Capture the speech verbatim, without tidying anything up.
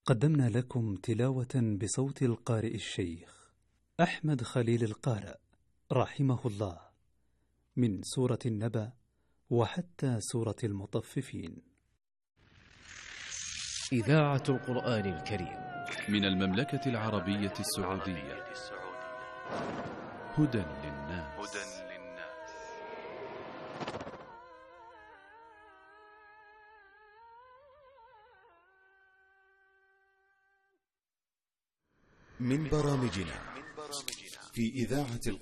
قدمنا لكم تلاوة بصوت القارئ الشيخ أحمد خليل القارئ رحمه الله من سورة النبأ وحتى سورة المطففين. إذاعة القرآن الكريم من المملكة العربية السعودية. هدى للناس. من برامجنا في إذاعة القرآن